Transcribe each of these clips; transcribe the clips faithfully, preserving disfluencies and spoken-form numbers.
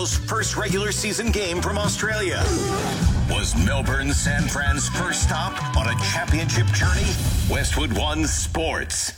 First regular season game from Australia. Was Melbourne San Fran's first stop on a championship journey? Westwood One Sports.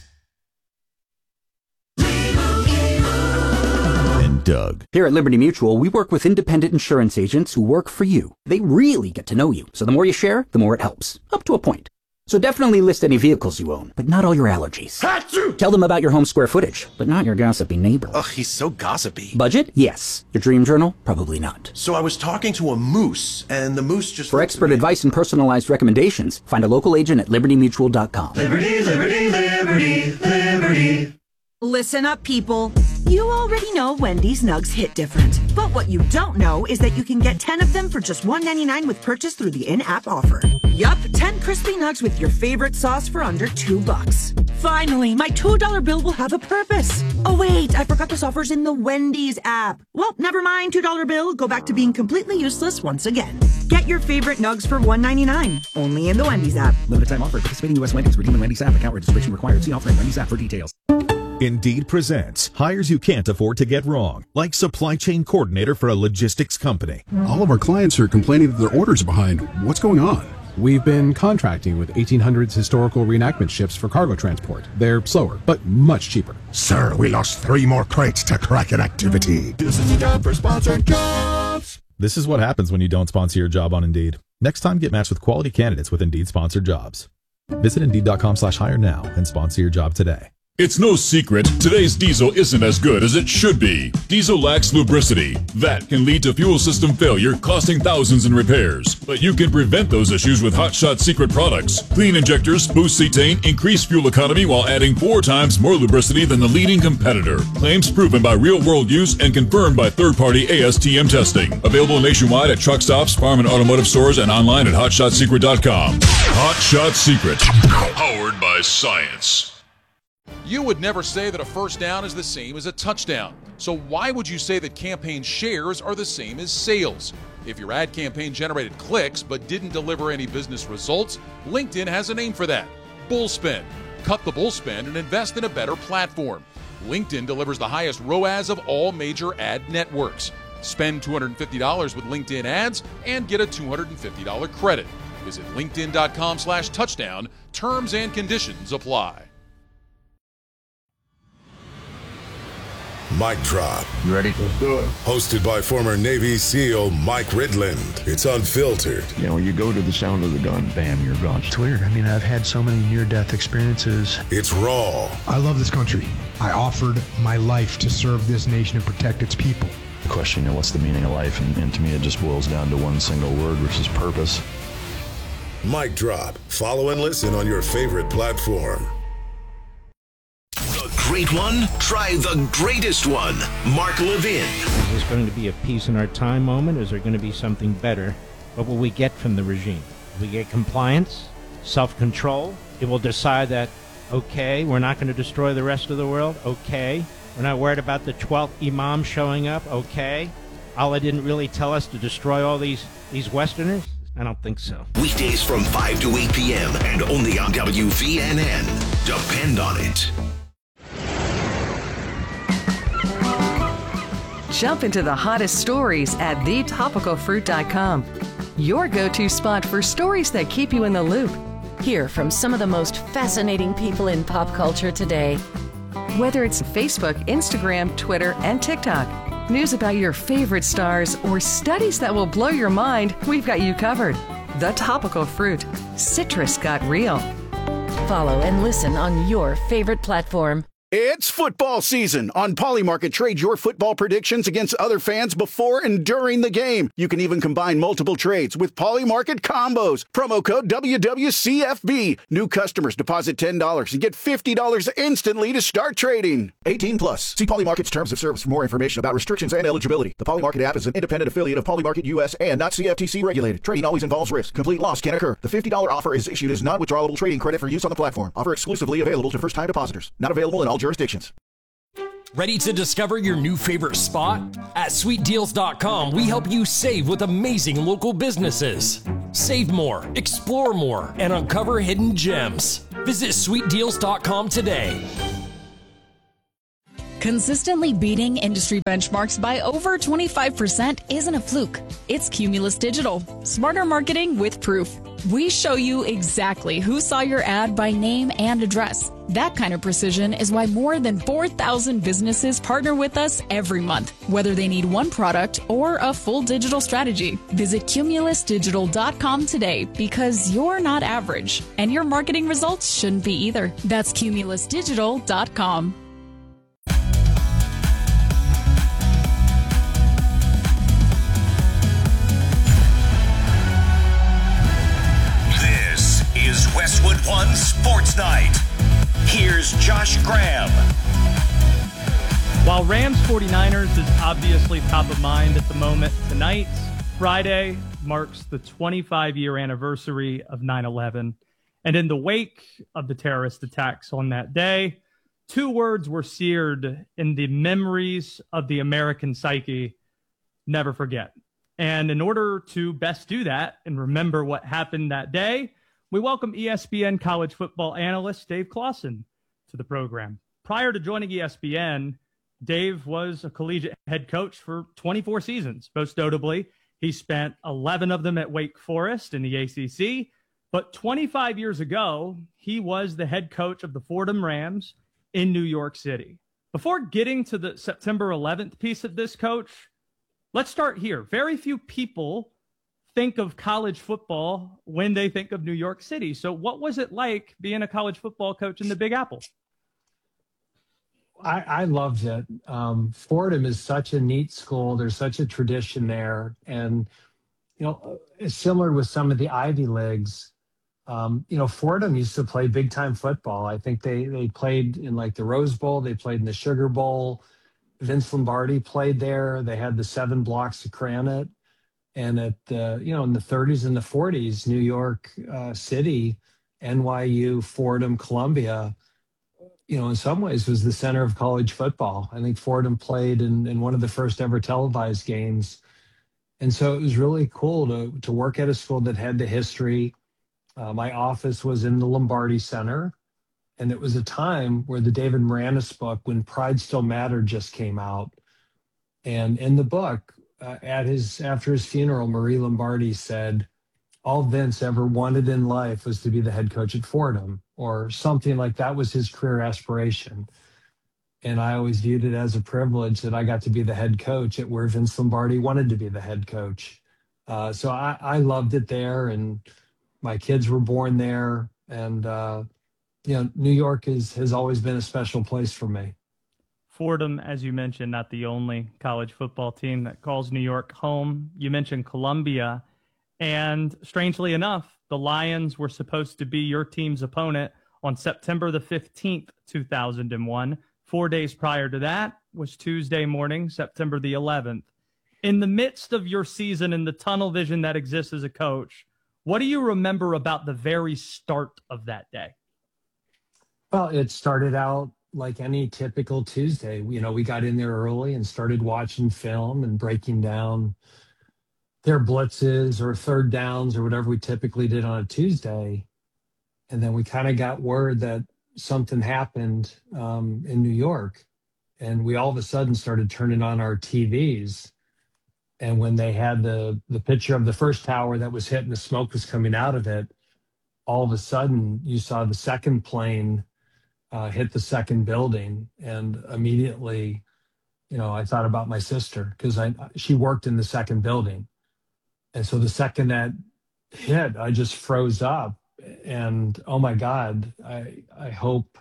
And Doug. Here at Liberty Mutual, we work with independent insurance agents who work for you. They really get to know you, so the more you share, the more it helps. Up to a point. So definitely list any vehicles you own, but not all your allergies. Achoo! Tell them about your home square footage, but not your gossipy neighbor. Ugh, he's so gossipy. Budget? Yes. Your dream journal? Probably not. So I was talking to a moose, and the moose just... For expert advice and personalized recommendations, find a local agent at liberty mutual dot com. Liberty, liberty, liberty, liberty. Listen up, people. You already know Wendy's nugs hit different. But what you don't know is that you can get ten of them for just one ninety-nine with purchase through the in-app offer. Yup, ten crispy nugs with your favorite sauce for under two bucks. Finally, my two dollar bill will have a purpose. Oh wait, I forgot this offer's in the Wendy's app. Well, never mind, two dollar bill. Go back to being completely useless once again. Get your favorite nugs for one ninety-nine. Only in the Wendy's app. Limited time offer. Participating U S Wendy's. Redeem the Wendy's app. Account registration required. See offer in Wendy's app for details. Indeed presents hires you can't afford to get wrong, like supply chain coordinator for a logistics company. All of our clients are complaining that their orders are behind. What's going on? We've been contracting with eighteen hundreds historical reenactment ships for cargo transport. They're slower, but much cheaper. Sir, we lost three more crates to Kraken activity. This is a job for sponsored jobs. This is what happens when you don't sponsor your job on Indeed. Next time, get matched with quality candidates with Indeed sponsored jobs. Visit Indeed.com slash hire now and sponsor your job today. It's no secret, today's diesel isn't as good as it should be. Diesel lacks lubricity. That can lead to fuel system failure, costing thousands in repairs. But you can prevent those issues with Hot Shot Secret products. Clean injectors, boost cetane, increase fuel economy while adding four times more lubricity than the leading competitor. Claims proven by real-world use and confirmed by third-party A S T M testing. Available nationwide at truck stops, farm and automotive stores, and online at hot shot secret dot com. Hot Shot Secret. Powered by science. You would never say that a first down is the same as a touchdown. So why would you say that campaign shares are the same as sales? If your ad campaign generated clicks but didn't deliver any business results, LinkedIn has a name for that. Bullspend. Cut the bullspend and invest in a better platform. LinkedIn delivers the highest R O A S of all major ad networks. Spend two hundred fifty dollars with LinkedIn ads and get a two hundred fifty dollars credit. Visit linkedin.com slash touchdown. Terms and conditions apply. Mic Drop. You ready? Let's do it. Hosted by former Navy SEAL Mike Ridland. It's unfiltered. You know, you go to the sound of the gun, bam, you're gone. It's weird. I mean, I've had so many near-death experiences. It's raw. I love this country. I offered my life to serve this nation and protect its people. The question, you know, what's the meaning of life? And, and to me, it just boils down to one single word, which is purpose. Mic Drop. Follow and listen on your favorite platform. Great one? Try the greatest one. Mark Levin. Is this going to be a peace in our time moment? Is there going to be something better? What will we get from the regime? We get compliance, self-control. It will decide that, okay, we're not going to destroy the rest of the world. Okay. We're not worried about the twelfth imam showing up. Okay. Allah didn't really tell us to destroy all these, these Westerners. I don't think so. Weekdays from five to eight p.m. and only on W V N N. Depend on it. Jump into the hottest stories at the topical fruit dot com. Your go-to spot for stories that keep you in the loop. Hear from some of the most fascinating people in pop culture today. Whether it's Facebook, Instagram, Twitter, and TikTok, news about your favorite stars, or studies that will blow your mind, we've got you covered. The Topical Fruit. Citrus got real. Follow and listen on your favorite platform. It's football season. On Polymarket, trade your football predictions against other fans before and during the game. You can even combine multiple trades with Polymarket combos. Promo code W W C F B. New customers deposit ten dollars and get fifty dollars instantly to start trading. eighteen plus. See Polymarket's terms of service for more information about restrictions and eligibility. The Polymarket app is an independent affiliate of Polymarket U S and not C F T C regulated. Trading always involves risk. Complete loss can occur. The fifty dollars offer is issued as non-withdrawable trading credit for use on the platform. Offer exclusively available to first-time depositors. Not available in all jurisdictions. Ready to discover your new favorite spot? At sweet deals dot com, we help you save with amazing local businesses. Save more, explore more, and uncover hidden gems. Visit sweet deals dot com today. Consistently beating industry benchmarks by over twenty-five percent isn't a fluke. It's Cumulus Digital. Smarter marketing with proof. We show you exactly who saw your ad by name and address. That kind of precision is why more than four thousand businesses partner with us every month, whether they need one product or a full digital strategy. Visit cumulus digital dot com today because you're not average, and your marketing results shouldn't be either. That's cumulus digital dot com. Is Westwood One Sports Night. Here's Josh Graham. While Rams forty-niners is obviously top of mind at the moment, tonight, Friday, marks the twenty-five-year anniversary of nine eleven. And in the wake of the terrorist attacks on that day, two words were seared in the memories of the American psyche: never forget. And in order to best do that and remember what happened that day, we welcome E S P N college football analyst Dave Clawson to the program. Prior to joining E S P N, Dave was a collegiate head coach for twenty-four seasons. Most notably, he spent eleven of them at Wake Forest in the A C C. But twenty-five years ago, he was the head coach of the Fordham Rams in New York City. Before getting to the September eleventh piece of this, Coach, let's start here. Very few people think of college football when they think of New York City. So what was it like being a college football coach in the Big Apple? I, I loved it. Um, Fordham is such a neat school. There's such a tradition there. And, you know, it's similar with some of the Ivy Leagues. Um, you know, Fordham used to play big time football. I think they, they played in like the Rose Bowl. They played in the Sugar Bowl. Vince Lombardi played there. They had the seven blocks of granite. And at, uh, you know, in the thirties and the forties, New York uh, City, N Y U, Fordham, Columbia, you know, in some ways was the center of college football. I think Fordham played in, in one of the first ever televised games. And so it was really cool to, to work at a school that had the history. Uh, my office was in the Lombardi Center. And it was a time where the David Moranis book, When Pride Still Mattered, just came out. And in the book, Uh, at his after his funeral, Marie Lombardi said, all Vince ever wanted in life was to be the head coach at Fordham, or something like that was his career aspiration. And I always viewed it as a privilege that I got to be the head coach at where Vince Lombardi wanted to be the head coach. Uh, so I, I loved it there, and my kids were born there. And, uh, you know, New York is, has always been a special place for me. Fordham, as you mentioned, not the only college football team that calls New York home. You mentioned Columbia, and strangely enough, the Lions were supposed to be your team's opponent on September the fifteenth, two thousand one. Four days prior to that was Tuesday morning, September the eleventh. In the midst of your season and the tunnel vision that exists as a coach, what do you remember about the very start of that day? Well, it started out like any typical Tuesday. You know, we got in there early and started watching film and breaking down their blitzes or third downs or whatever we typically did on a Tuesday. And then we kind of got word that something happened um, in New York. And we all of a sudden started turning on our T Vs. And when they had the, the picture of the first tower that was hit and the smoke was coming out of it, all of a sudden you saw the second plane Uh, hit the second building, and immediately, you know, I thought about my sister because I she worked in the second building, and so the second that hit, I just froze up, and oh my God, I I hope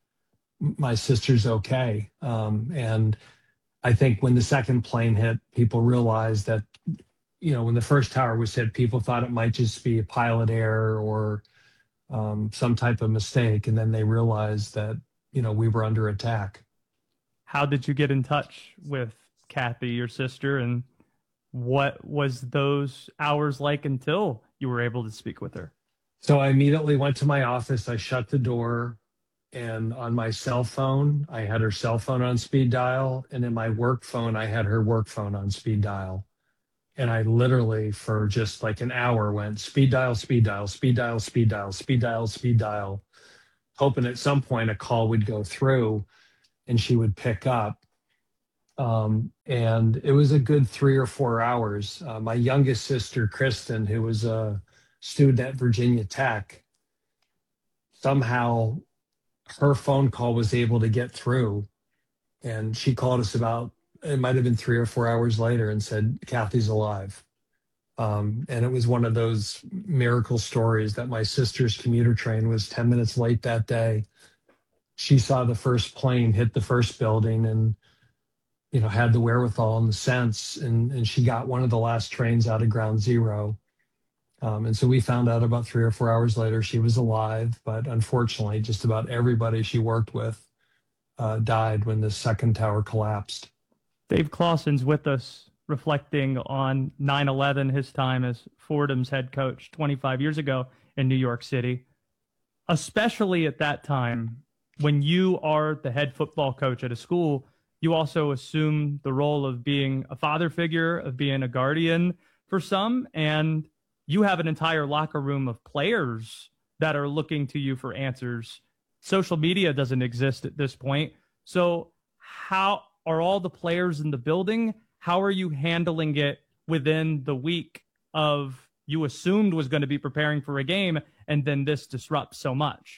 my sister's okay. Um, and I think when the second plane hit, people realized that, you know, when the first tower was hit, people thought it might just be a pilot error or Um, some type of mistake, and then they realized that, you know, we were under attack. How did you get in touch with Kathy, your sister, and what was those hours like until you were able to speak with her? So I immediately went to my office, I shut the door, and on my cell phone, I had her cell phone on speed dial, and in my work phone, I had her work phone on speed dial. And I literally, for just like an hour, went speed dial, speed dial, speed dial, speed dial, speed dial, speed dial, hoping at some point a call would go through. and she would pick up. Um, and it was a good three or four hours. Uh, my youngest sister, Kristen, who was a student at Virginia Tech, somehow her phone call was able to get through. And she called us about, it might have been three or four hours later, and said, Kathy's alive. Um, and it was one of those miracle stories that my sister's commuter train was ten minutes late that day. She saw the first plane hit the first building and, you know, had the wherewithal and the sense, and, and she got one of the last trains out of ground zero. Um, and so we found out about three or four hours later she was alive, but unfortunately, just about everybody she worked with uh, died when the second tower collapsed. Dave Clawson's with us, reflecting on nine eleven, his time as Fordham's head coach twenty-five years ago in New York City. Especially at that time, when you are the head football coach at a school, you also assume the role of being a father figure, of being a guardian for some, and you have an entire locker room of players that are looking to you for answers. Social media doesn't exist at this point. So how are all the players in the building? How are you handling it within the week of you assumed was going to be preparing for a game, and then this disrupts so much?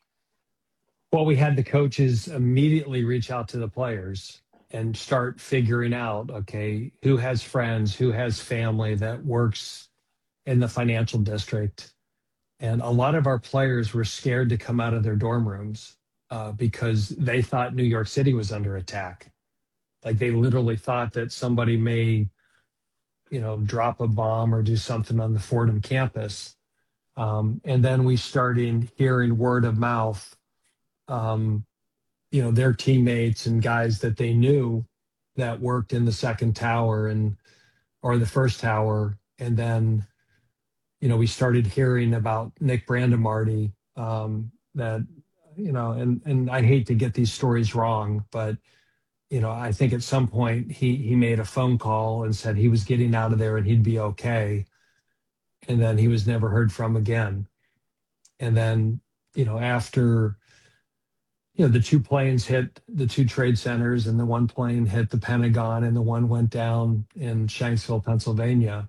Well, we had the coaches immediately reach out to the players and start figuring out, okay, who has friends, who has family that works in the financial district. And a lot of our players were scared to come out of their dorm rooms uh, because they thought New York City was under attack. Like they literally thought that somebody may, you know, drop a bomb or do something on the Fordham campus. Um, and then we started hearing word of mouth, um, you know, their teammates and guys that they knew that worked in the second tower and or the first tower. And then, you know, we started hearing about Nick Brandemarty, um, that, you know, and, and I hate to get these stories wrong, but, you know, I think at some point he, he made a phone call and said he was getting out of there and he'd be okay. And then he was never heard from again. And then, you know, after, you know, the two planes hit the two trade centers and the one plane hit the Pentagon and the one went down in Shanksville, Pennsylvania.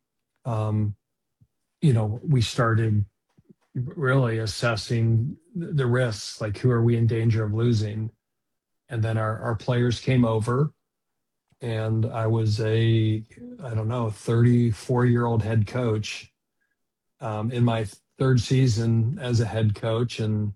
Um, you know, we started really assessing the risks, like who are we in danger of losing? And then our, our players came over, and I was a, I don't know, thirty-four-year-old head coach um, in my third season as a head coach. And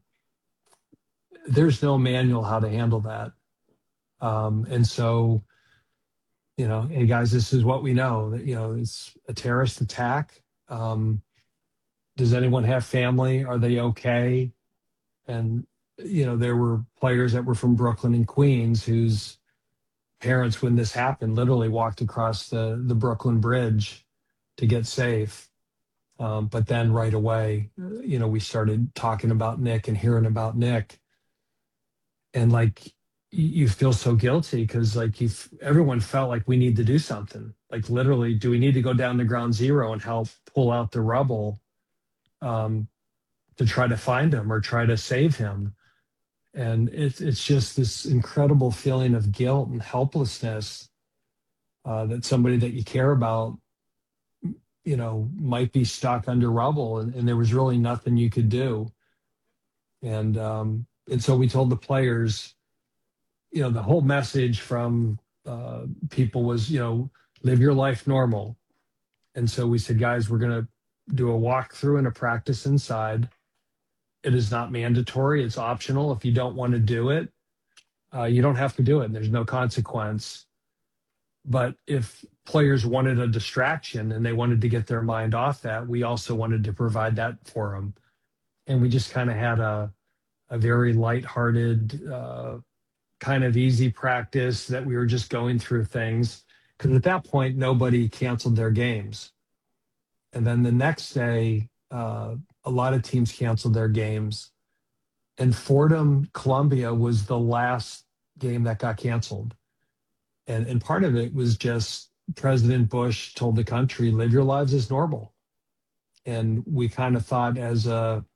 there's no manual how to handle that. Um, and so, you know, hey guys, this is what we know, that, you know, it's a terrorist attack. Um, does anyone have family? Are they okay? And, you know, there were players that were from Brooklyn and Queens whose parents, when this happened, literally walked across the, the Brooklyn Bridge to get safe. Um, but then right away, you know, we started talking about Nick and hearing about Nick. And like, you feel so guilty because like you, everyone felt like we need to do something. Like literally, do we need to go down to ground zero and help pull out the rubble um, to try to find him or try to save him? And it's it's just this incredible feeling of guilt and helplessness uh, that somebody that you care about, you know, might be stuck under rubble, and, and there was really nothing you could do. And um, and so we told the players, you know, the whole message from uh, people was, you know, live your life normal. And so we said, guys, we're going to do a walkthrough and a practice inside. It is not mandatory. It's optional. If you don't want to do it, uh, you don't have to do it. There's no consequence. But if players wanted a distraction and they wanted to get their mind off that, we also wanted to provide that for them. And we just kind of had a, a very lighthearted, uh, kind of easy practice that we were just going through things. Because at that point, nobody canceled their games. And then the next day, uh, a lot of teams canceled their games. And Fordham Columbia was the last game that got canceled. And, and part of it was just President Bush told the country, live your lives as normal. And we kind of thought as a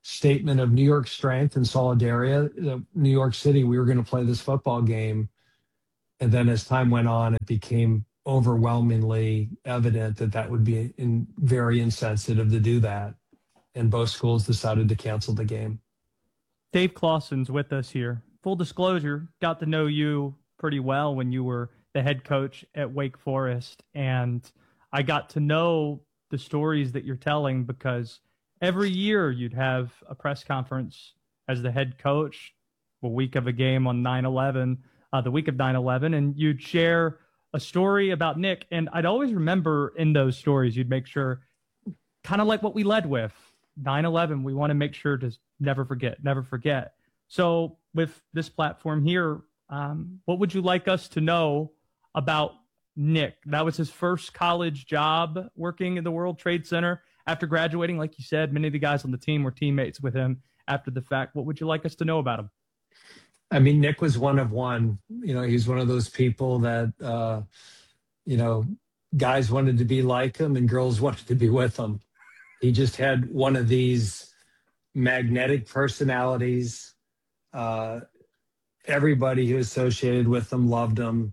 statement of New York strength and solidarity. New York City, we were going to play this football game. And then as time went on, it became overwhelmingly evident that that would be in, very insensitive to do that. And both schools decided to cancel the game. Dave Clawson's with us here. Full disclosure, got to know you pretty well when you were the head coach at Wake Forest. And I got to know the stories that you're telling because every year you'd have a press conference as the head coach, a week of a game on nine eleven, uh, the week of nine eleven, and you'd share a story about Nick. And I'd always remember in those stories, you'd make sure, kind of like what we led with, nine eleven, we want to make sure to never forget, never forget. So with this platform here, um, what would you like us to know about Nick? That was his first college job working in the World Trade Center. After graduating, like you said, many of the guys on the team were teammates with him after the fact. What would you like us to know about him? I mean, Nick was one of one. You know, he's one of those people that, uh, you know, guys wanted to be like him and girls wanted to be with him. He just had one of these magnetic personalities. Uh, everybody who associated with him loved him.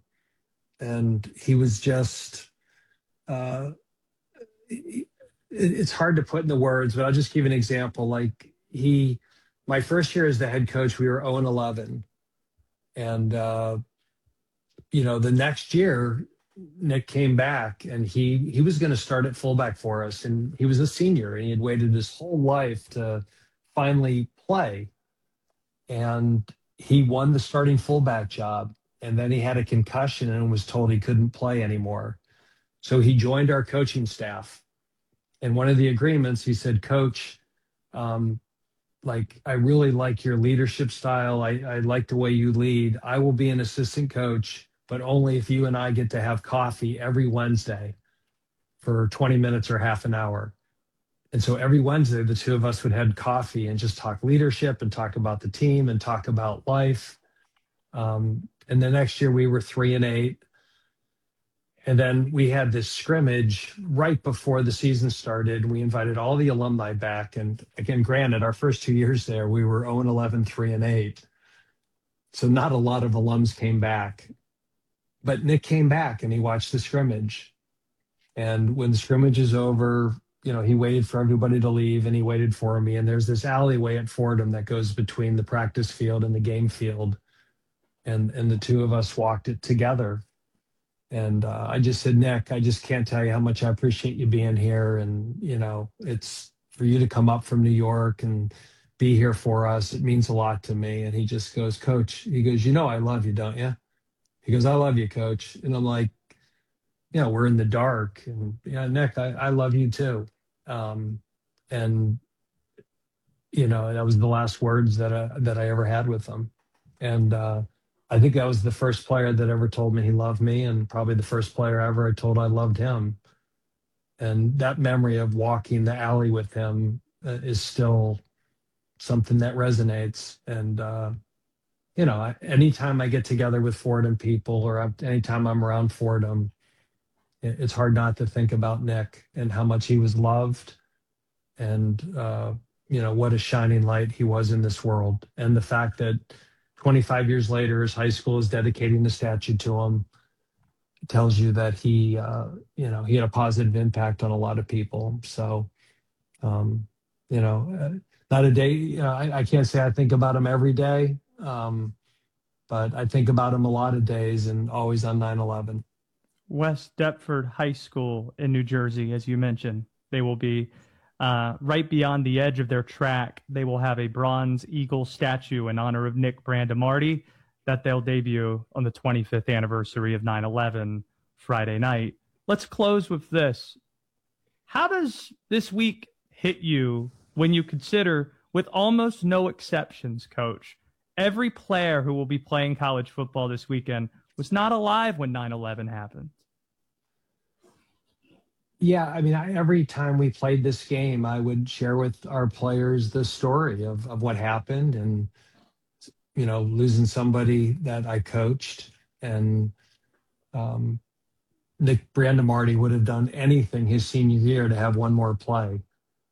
And he was just, uh, it, it's hard to put in the words, but I'll just give you an example. Like he, my first year as the head coach, we were oh and eleven. And, uh, you know, the next year, Nick came back and he he was going to start at fullback for us. And he was a senior and he had waited his whole life to finally play. And he won the starting fullback job. And then he had a concussion and was told he couldn't play anymore. So he joined our coaching staff. And one of the agreements, he said, Coach, um, like, I really like your leadership style. I, I like the way you lead. I will be an assistant coach, but only if you and I get to have coffee every Wednesday for twenty minutes or half an hour. And so every Wednesday, the two of us would have coffee and just talk leadership and talk about the team and talk about life. Um, and the next year we were three and eight. And then we had this scrimmage right before the season started. We invited all the alumni back. And again, granted, our first two years there, we were oh and eleven, three and eight. So not a lot of alums came back. But Nick came back and he watched the scrimmage. And when the scrimmage is over, you know, he waited for everybody to leave and he waited for me. And there's this alleyway at Fordham that goes between the practice field and the game field. And, and the two of us walked it together. And uh, I just said, Nick, I just can't tell you how much I appreciate you being here. And, you know, it's for you to come up from New York and be here for us. It means a lot to me. And he just goes, Coach, he goes, you know, I love you, don't you? He goes, I love you, Coach. And I'm like, you know, we're in the dark. And, yeah, Nick, I, I love you too. Um, and, you know, that was the last words that I, that I ever had with him. And, uh, I think that was the first player that ever told me he loved me and probably the first player ever I told I loved him. And that memory of walking the alley with him uh, is still something that resonates. And, uh, you know, I, anytime I get together with Fordham people or I, anytime I'm around Fordham, it, it's hard not to think about Nick and how much he was loved and, uh, you know, what a shining light he was in this world. And the fact that twenty-five years later, his high school is dedicating the statue to him. It tells you that he, uh, you know, he had a positive impact on a lot of people. So, um, you know, uh, not a day, you know, I, I can't say I think about him every day, um, but I think about him a lot of days and always on nine eleven. West Deptford High School in New Jersey, as you mentioned, they will be Uh, right beyond the edge of their track. They will have a bronze eagle statue in honor of Nick Brandemarty that they'll debut on the twenty-fifth anniversary of nine eleven Friday night. Let's close with this. How does this week hit you when you consider, with almost no exceptions, Coach, every player who will be playing college football this weekend was not alive when nine eleven happened? Yeah, I mean, I, every time we played this game, I would share with our players the story of, of what happened and, you know, losing somebody that I coached. And um, Nick Brandemarty would have done anything his senior year to have one more play.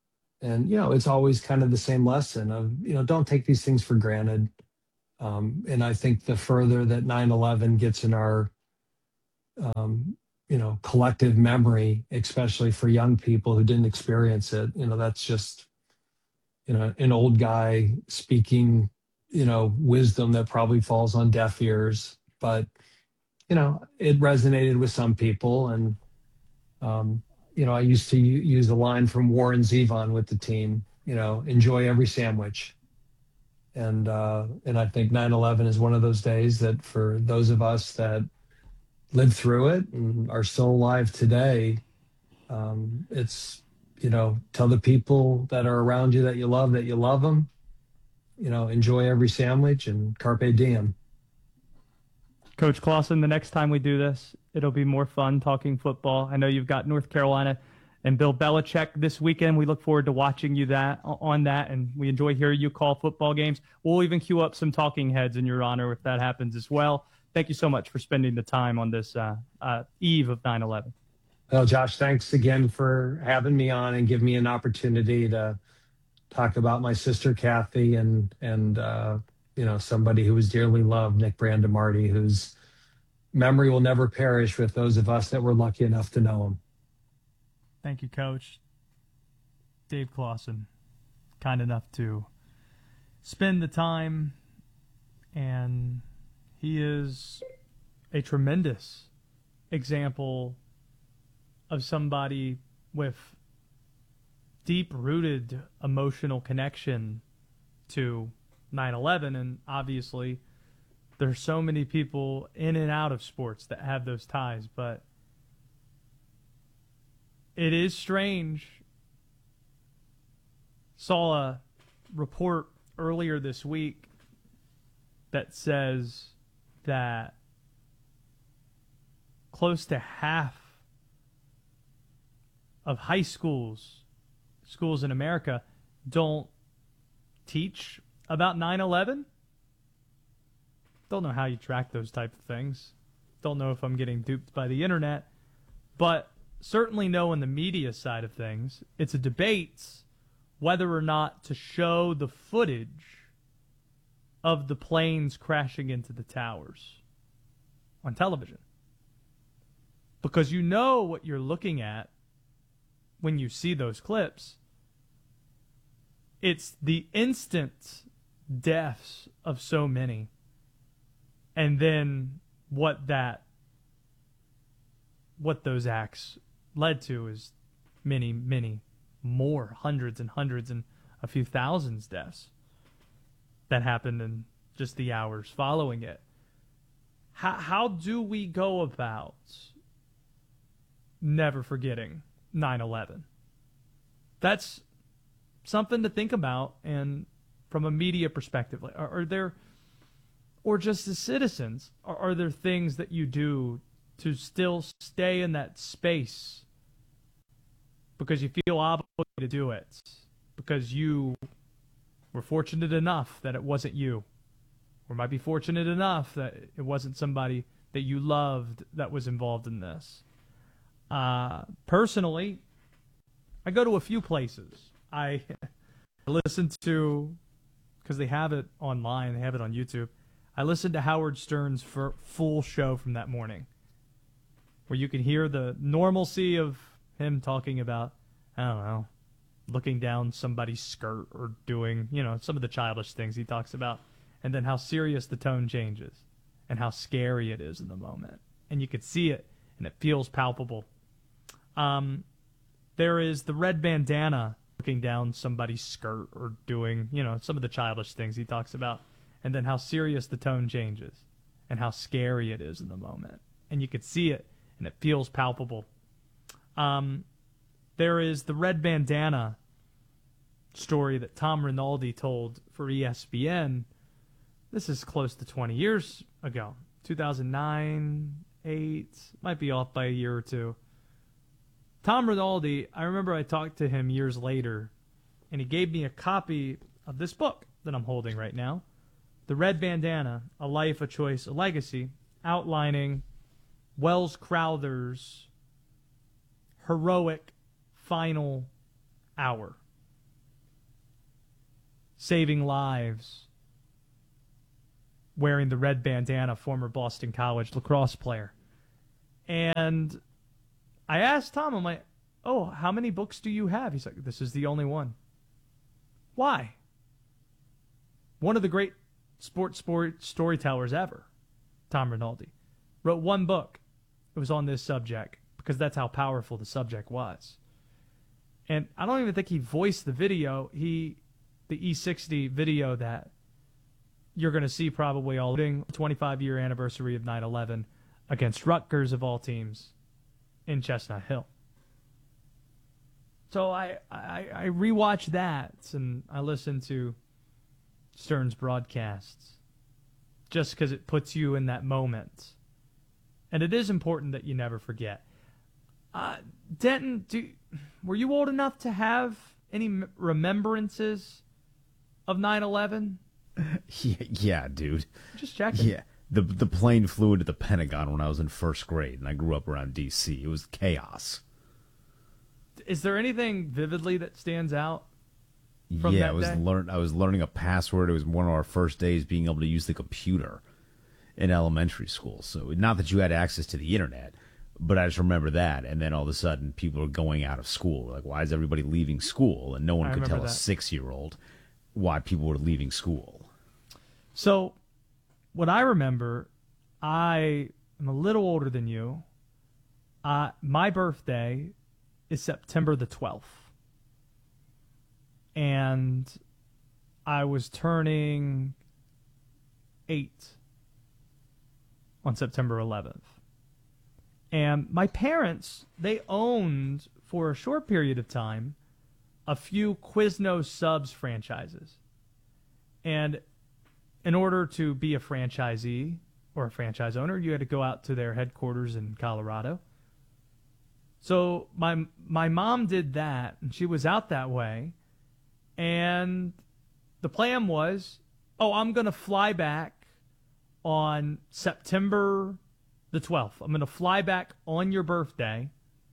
And, you know, it's always kind of the same lesson of, you know, don't take these things for granted. Um, and I think the further that nine eleven gets in our, um, you know, collective memory, especially for young people who didn't experience it, you know, that's just, you know, an old guy speaking, you know, wisdom that probably falls on deaf ears. But, you know, it resonated with some people. And, um, you know, I used to u- use a line from Warren Zevon with the team, you know, enjoy every sandwich. And uh, and I think nine eleven is one of those days that for those of us that lived through it and are still alive today, um, it's, you know, tell the people that are around you that you love, that you love them, you know, enjoy every sandwich and carpe diem. Coach Clausen, the next time we do this, it'll be more fun talking football. I know you've got North Carolina and Bill Belichick this weekend. We look forward to watching you that on that, and we enjoy hearing you call football games. We'll even queue up some talking heads in your honor if that happens as well. Thank you so much for spending the time on this uh, uh, eve of nine eleven. Well, Josh, thanks again for having me on and giving me an opportunity to talk about my sister Kathy and and uh, you know, somebody who was dearly loved, Nick Brandemarty, whose memory will never perish with those of us that were lucky enough to know him. Thank you, Coach. Dave Clausen, kind enough to spend the time, and he is a tremendous example of somebody with deep-rooted emotional connection to nine eleven, and obviously there's so many people in and out of sports that have those ties, but it is strange. Saw a report earlier this week that says that close to half of high schools, schools in America, don't teach about nine eleven. Don't know how you track those type of things. Don't know if I'm getting duped by the internet, but certainly know in the media side of things, it's a debate whether or not to show the footage of the planes crashing into the towers on television. Because you know what you're looking at when you see those clips. It's the instant deaths of so many. And then what that, what those acts led to is many, many more, hundreds and hundreds and a few thousands deaths that happened in just the hours following it. How, how do we go about never forgetting nine eleven? That's something to think about, and from a media perspective, like, are, are there, or just as citizens, are, are there things that you do to still stay in that space because you feel obligated to do it, because you were fortunate enough that it wasn't you, or might be fortunate enough that it wasn't somebody that you loved that was involved in this? Uh, personally, I go to a few places. I listen to, because they have it online, they have it on YouTube, I listened to Howard Stern's for full show from that morning, where you can hear the normalcy of him talking about, I don't know, looking down somebody's skirt or doing, you know, some of the childish things he talks about, and then how serious the tone changes and how scary it is in the moment. And you could see it, and it feels palpable. Um, there is the red bandana looking down somebody's skirt or doing, you know, some of the childish things he talks about, and then how serious the tone changes and how scary it is in the moment. And you could see it, and it feels palpable. Um, there is the red bandana story that Tom Rinaldi told for E S P N. This is close to twenty years ago, two thousand nine, eight, might be off by a year or two. Tom Rinaldi, I remember I talked to him years later, and he gave me a copy of this book that I'm holding right now, The Red Bandana, A Life, a Choice, a Legacy, outlining Welles Crowther's heroic final hour saving lives, wearing the red bandana, former Boston College lacrosse player. And I asked Tom, I'm like, oh, how many books do you have? He's like, this is the only one. Why? One of the great sports sport storytellers ever, Tom Rinaldi, wrote one book. It was on this subject because that's how powerful the subject was. And I don't even think he voiced the video. He, the E sixty video that you're going to see probably all the twenty-five year anniversary of nine eleven against Rutgers of all teams in Chestnut Hill. So I, I, I rewatched that and I listened to Stern's broadcasts just because it puts you in that moment. And it is important that you never forget. Uh, Denton, do, were you old enough to have any m- remembrances of nine eleven? Yeah, yeah, dude. Just checking. Yeah, the the plane flew into the Pentagon when I was in first grade, and I grew up around D C. It was chaos. Is there anything vividly that stands out from yeah, that I was day? learn I was learning a password. It was one of our first days being able to use the computer in elementary school. So not that you had access to the internet, but I just remember that. And then all of a sudden, people are going out of school. We're like, why is everybody leaving school? And no one I could tell remember a that. six-year-old why people were leaving school. So, what I remember, I am a little older than you. Uh, my birthday is September the twelfth. And I was turning eight on September eleventh. And my parents, they owned, for a short period of time, a few Quiznos Subs franchises. And in order to be a franchisee or a franchise owner, you had to go out to their headquarters in Colorado. So my my mom did that, and she was out that way. And the plan was, oh, I'm going to fly back on September the twelfth. I'm going to fly back on your birthday,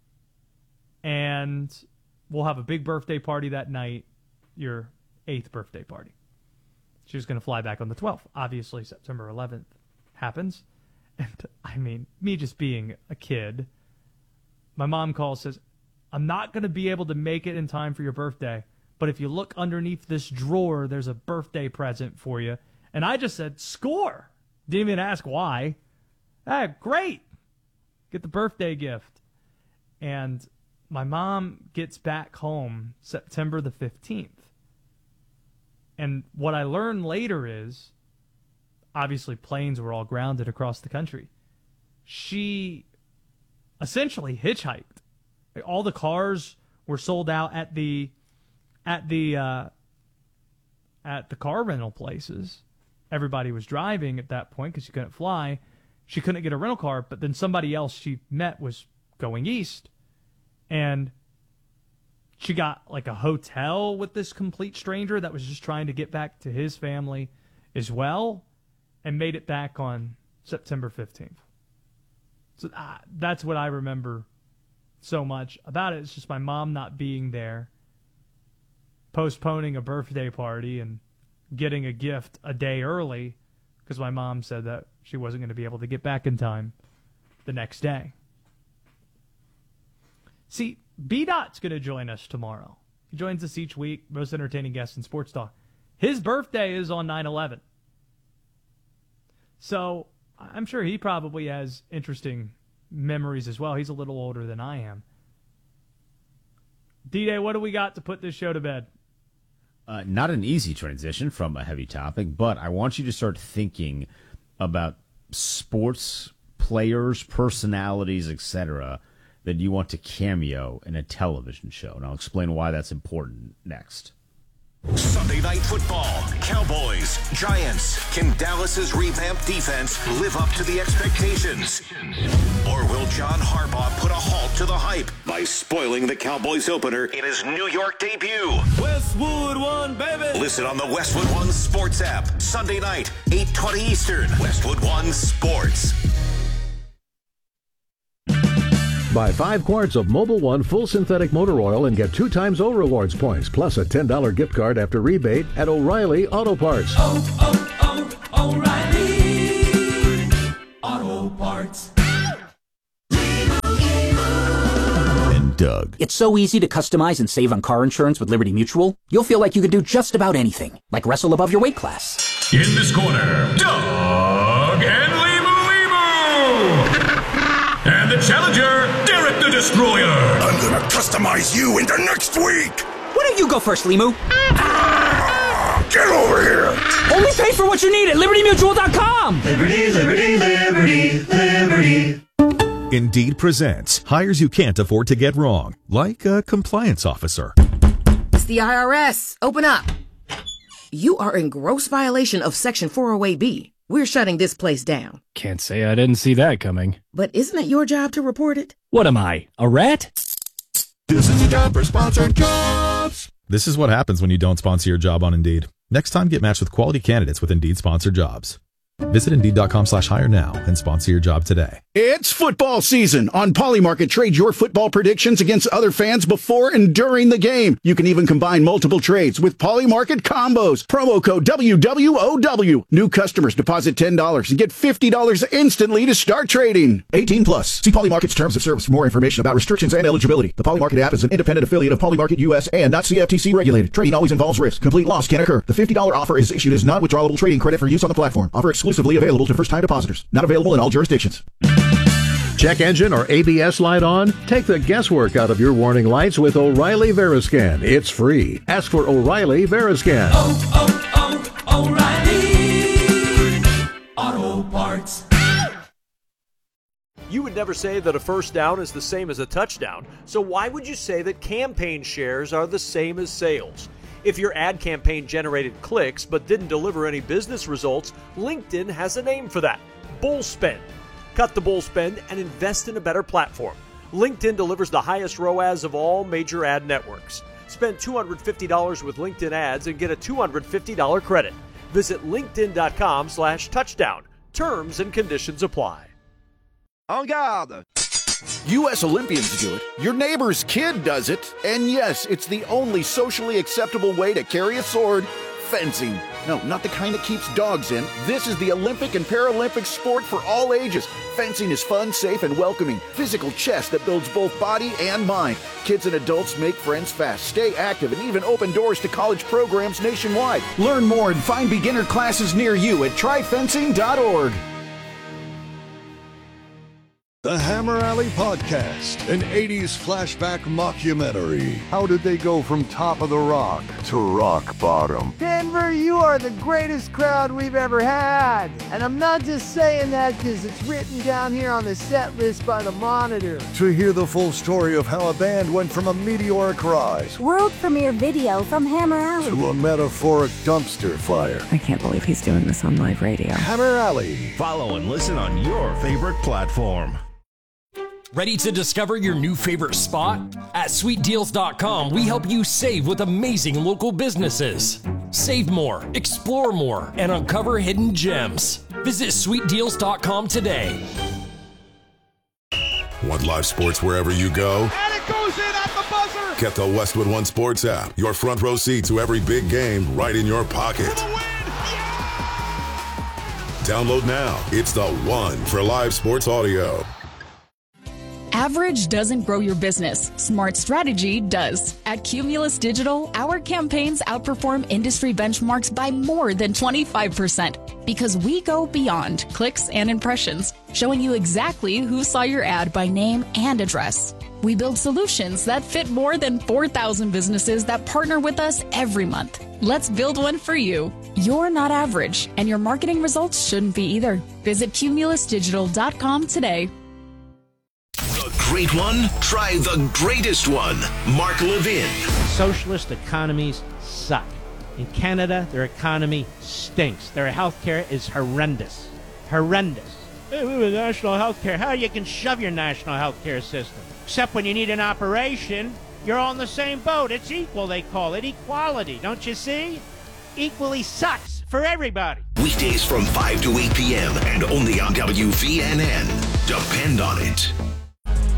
and we'll have a big birthday party that night, your eighth birthday party. She was going to fly back on the twelfth. Obviously, September eleventh happens. And, I mean, me just being a kid, my mom calls, says, I'm not going to be able to make it in time for your birthday, but if you look underneath this drawer, there's a birthday present for you. And I just said, score. Didn't even ask why. Ah, great. Get the birthday gift. And my mom gets back home September the fifteenth. And what I learned later is, obviously planes were all grounded across the country. She essentially hitchhiked. All the cars were sold out at the at the uh, at the car rental places. Everybody was driving at that point because she couldn't fly. She couldn't get a rental car, but then somebody else she met was going east. And she got like a hotel with this complete stranger that was just trying to get back to his family as well, and made it back on September fifteenth. So uh, that's what I remember so much about it. It's just my mom not being there, postponing a birthday party and getting a gift a day early because my mom said that she wasn't going to be able to get back in time the next day. See, B-Dot's going to join us tomorrow. He joins us each week, most entertaining guest in sports talk. His birthday is on nine eleven. So I'm sure he probably has interesting memories as well. He's a little older than I am. D-Day, what do we got to put this show to bed? Uh, not an easy transition from a heavy topic, but I want you to start thinking about sports players, personalities, et cetera, that you want to cameo in a television show. And I'll explain why that's important next. Sunday Night Football, Cowboys, Giants. Can Dallas's revamped defense live up to the expectations? Or will John Harbaugh put a halt to the hype by spoiling the Cowboys opener in his New York debut? Westwood One, baby! Listen on the Westwood One Sports app, Sunday night, eight twenty Eastern. Westwood One Sports. Buy five quarts of Mobil one full synthetic motor oil and get two times O Rewards points, plus a ten dollars gift card after rebate at O'Reilly Auto Parts. Oh, oh, oh, O'Reilly Auto Parts. And Doug. It's so easy to customize and save on car insurance with Liberty Mutual. You'll feel like you can do just about anything, like wrestle above your weight class. In this corner, Doug and Limu Limu! And the challenger, Derek the Destroyer! I'm gonna customize you into next week! Why don't you go first, Limu? Get over here! Only pay for what you need at Liberty Mutual dot com! Liberty, Liberty, Liberty, Liberty. Indeed presents hires you can't afford to get wrong, like a compliance officer. It's the I R S. Open up. You are in gross violation of Section four oh eight B. We're shutting this place down. Can't say I didn't see that coming. But isn't it your job to report it? What am I, a rat? This is your job for sponsored jobs. This is what happens when you don't sponsor your job on Indeed. Next time, get matched with quality candidates with Indeed sponsored jobs. Visit Indeed.com slash hire now and sponsor your job today. It's football season. On Polymarket, trade your football predictions against other fans before and during the game. You can even combine multiple trades with Polymarket combos. Promo code W W O W. New customers deposit ten dollars and get fifty dollars instantly to start trading. eighteen plus. See Polymarket's terms of service for more information about restrictions and eligibility. The Polymarket app is an independent affiliate of Polymarket U S and not C F T C regulated. Trading always involves risk. Complete loss can occur. The fifty dollars offer is issued as non-withdrawable trading credit for use on the platform. Offer exclusively available to first-time depositors. Not available in all jurisdictions. Check engine or A B S light on? Take the guesswork out of your warning lights with O'Reilly Veriscan. It's free. Ask for O'Reilly Veriscan. Oh, oh, oh, O'Reilly Auto Parts. You would never say that a first down is the same as a touchdown, so why would you say that campaign shares are the same as sales? If your ad campaign generated clicks but didn't deliver any business results, LinkedIn has a name for that: bull spend. Cut the bull spend and invest in a better platform. LinkedIn delivers the highest R O A S of all major ad networks. Spend two hundred fifty dollars with LinkedIn ads and get a two hundred fifty dollars credit. Visit linkedin.com slash touchdown. Terms and conditions apply. En garde! U S Olympians do it. Your neighbor's kid does it. And yes, it's the only socially acceptable way to carry a sword: fencing. No, not the kind that keeps dogs in. This is the Olympic and Paralympic sport for all ages. Fencing is fun, safe, and welcoming. Physical chess that builds both body and mind. Kids and adults make friends fast, stay active, and even open doors to college programs nationwide. Learn more and find beginner classes near you at try fencing dot org. The Hammer Alley Podcast, an eighties flashback mockumentary. How did they go from top of the rock to rock bottom? Denver, you are the greatest crowd we've ever had. And I'm not just saying that because it's written down here on the set list by the Monitor. To hear the full story of how a band went from a meteoric rise world premiere video from Hammer Alley to a metaphoric dumpster fire. I can't believe he's doing this on live radio. Hammer Alley. Follow and listen on your favorite platform. Ready to discover your new favorite spot? At sweet deals dot com, we help you save with amazing local businesses. Save more, explore more, and uncover hidden gems. Visit sweet deals dot com today. Want live sports wherever you go? And it goes in at the buzzer! Get the Westwood One Sports app. Your front row seat to every big game right in your pocket. Download now. It's the one for live sports audio. Average doesn't grow your business. Smart strategy does. At Cumulus Digital, our campaigns outperform industry benchmarks by more than twenty-five percent because we go beyond clicks and impressions, showing you exactly who saw your ad by name and address. We build solutions that fit more than four thousand businesses that partner with us every month. Let's build one for you. You're not average, and your marketing results shouldn't be either. Visit cumulus digital dot com today. The great one? Try the greatest one. Mark Levin. Socialist economies suck. In Canada, their economy stinks. Their healthcare is horrendous. Horrendous. Hey, we have national healthcare. How you can shove your national healthcare system? Except when you need an operation, you're all in the same boat. It's equal, they call it. Equality, don't you see? Equally sucks for everybody. Weekdays from five to eight p.m. and only on W V N N. Depend on it.